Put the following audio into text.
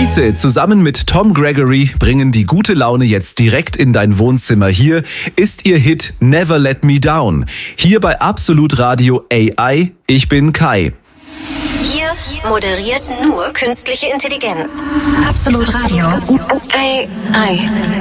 Vize zusammen mit Tom Gregory bringen die gute Laune jetzt direkt in dein Wohnzimmer. Hier ist ihr Hit Never Let Me Down. Hier bei Absolut Radio AI. Ich bin Kai. Hier moderiert nur künstliche Intelligenz. Absolut Radio AI.